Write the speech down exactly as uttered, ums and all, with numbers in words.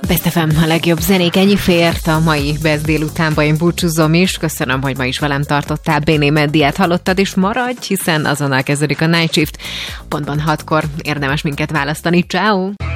Best ef em, a legjobb zenék, ennyi fért a mai Best délutánba, én búcsúzom is. Köszönöm, hogy ma is velem tartottál. Béné Meddiát hallottad, és maradj, hiszen azonnal kezdődik a Night Shift. Pontban hatkor érdemes minket választani. Ciao.